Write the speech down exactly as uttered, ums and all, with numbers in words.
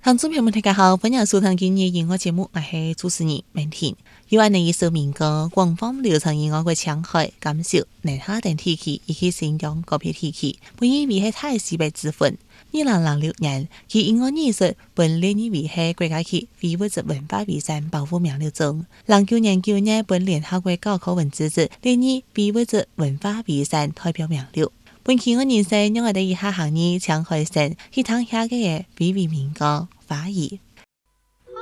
聽眾朋友們大家好，歡迎收聽今日音樂節目，我係主持人明婷。有安尼一首民歌，廣泛流傳於我國青海、甘肅、寧夏等地區，以及新疆各片地區，本意為係大西北之分。二零零六年，其音樂藝術本列入為係國家級非物質文化遺產保護名錄中。零九年九月，本聯合國教科文組織列入非物質文化遺產代表名錄。本期我人生讓我哋以下行業青海省去聽下嘅嘅非遺民歌花語。